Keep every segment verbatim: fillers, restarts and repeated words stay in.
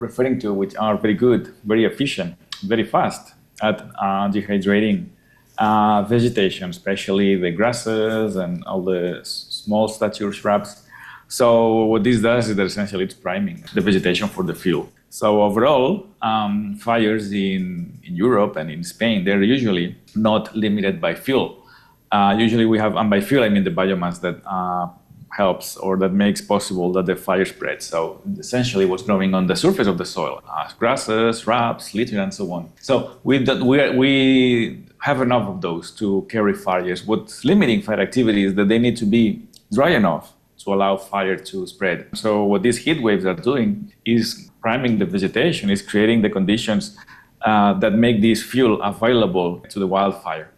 referring to, which are very good, very efficient, very fast at uh, dehydrating uh, vegetation, especially the grasses and all the s- small stature shrubs. So what this does is that essentially it's priming the vegetation for the fuel. So overall, um, fires in, in Europe and in Spain, they're usually not limited by fuel. Uh, usually we have, and by fuel I mean the biomass that uh, helps or that makes possible that the fire spreads. So essentially what's growing on the surface of the soil, uh, grasses, shrubs, litter, and so on. So we, we, are, we have enough of those to carry fires. What's limiting fire activity is that they need to be dry enough to allow fire to spread. So what these heat waves are doing is priming the vegetation, is creating the conditions uh, that make this fuel available to the wildfire.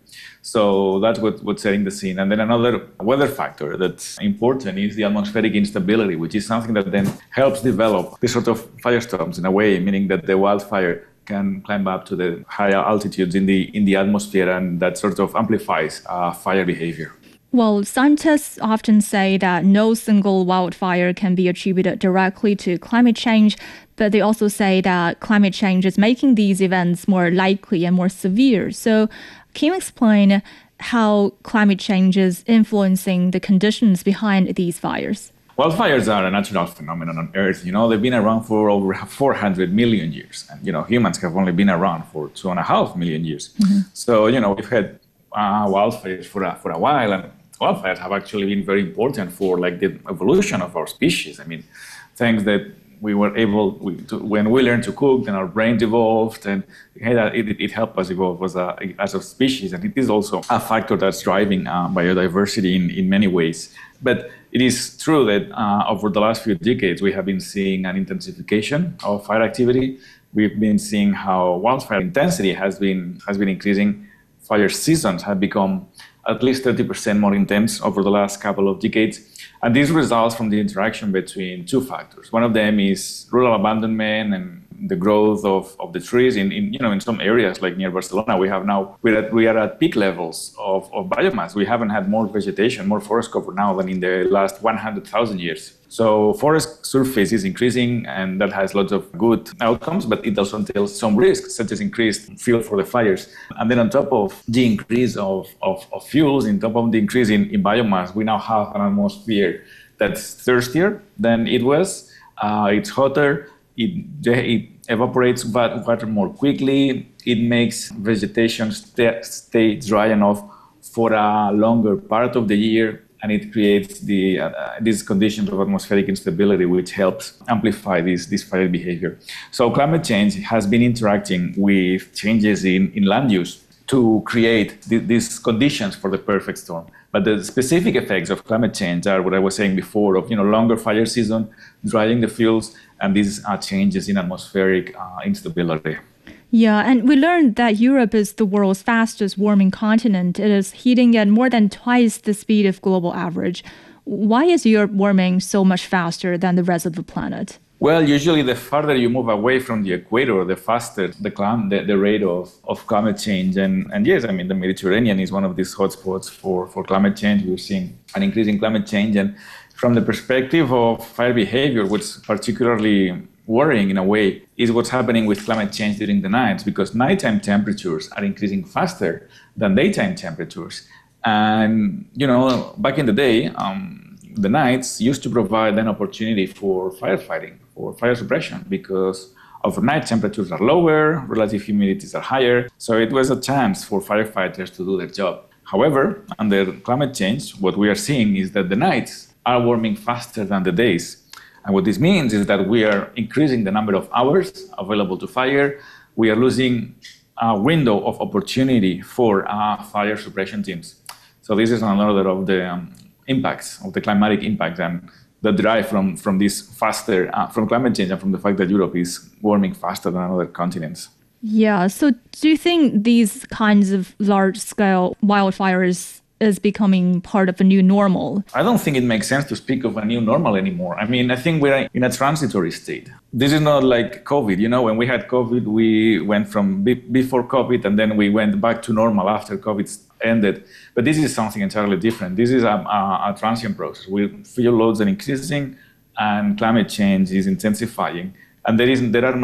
So that's what, what's setting the scene. And then another weather factor that's important is the atmospheric instability, which is something that then helps develop this sort of firestorms in a way, meaning that the wildfire can climb up to the higher altitudes in the in the atmosphere, and that sort of amplifies uh, fire behavior. Well, scientists often say that no single wildfire can be attributed directly to climate change, but they also say that climate change is making these events more likely and more severe. So can you explain how climate change is influencing the conditions behind these fires? Wildfires are a natural phenomenon on Earth. You know, they've been around for over four hundred million years. And, you know, humans have only been around for two and a half million years. Mm-hmm. So, you know, we've had uh, wildfires for a, for a while, and wildfires have actually been very important for like the evolution of our species. I mean, things that we were able, we, to, when we learned to cook, then our brains evolved, and it, it, it helped us evolve as a, as a species. And it is also a factor that's driving uh, biodiversity in, in many ways. But it is true that uh, over the last few decades, we have been seeing an intensification of fire activity. We've been seeing how wildfire intensity has been has been increasing. Fire seasons have become at least thirty percent more intense over the last couple of decades. And this results from the interaction between two factors. One of them is rural abandonment and the growth of, of the trees in, in you know in some areas like near Barcelona. We have now we're at, we are at peak levels of, of biomass. We haven't had more vegetation, more forest cover now than in the last one hundred thousand years. So forest surface is increasing, and that has lots of good outcomes, but it also entails some risks, such as increased fuel for the fires. And then on top of the increase of, of, of fuels, on top of the increase in, in biomass, we now have an atmosphere that's thirstier than it was. Uh, it's hotter. It, it evaporates water more quickly. It makes vegetation stay, stay dry enough for a longer part of the year. And it creates the, uh, these conditions of atmospheric instability, which helps amplify this, this fire behavior. So climate change has been interacting with changes in, in land use to create th- these conditions for the perfect storm. But the specific effects of climate change are what I was saying before, of you know longer fire season, drying the fuels, and these are changes in atmospheric uh, instability. Yeah, and we learned that Europe is the world's fastest warming continent. It is heating at more than twice the speed of global average. Why is Europe warming so much faster than the rest of the planet? Well, usually the farther you move away from the equator, the faster the, clim- the, the rate of, of climate change. And, and yes, I mean, the Mediterranean is one of these hotspots for, for climate change. We're seeing an increase in climate change. And from the perspective of fire behavior, what's particularly worrying in a way is what's happening with climate change during the nights, because nighttime temperatures are increasing faster than daytime temperatures. And, you know, back in the day, um, the nights used to provide an opportunity for firefighting or fire suppression because overnight temperatures are lower, relative humidities are higher. So it was a chance for firefighters to do their job. However, under climate change, what we are seeing is that the nights are warming faster than the days. And what this means is that we are increasing the number of hours available to fire. We are losing a window of opportunity for uh, fire suppression teams. So this is another of the um, impacts, of the climatic impacts and the drive from, from this faster, uh, from climate change and from the fact that Europe is warming faster than other continents. Yeah, so do you think these kinds of large-scale wildfires is becoming part of a new normal? I don't think it makes sense to speak of a new normal anymore. I mean, I think we're in a transitory state. This is not like COVID. You know, when we had COVID, we went from be- before COVID and then we went back to normal after COVID ended. But this is something entirely different. This is a, a, a transient process. We, fuel loads are increasing and climate change is intensifying. and there isn't there are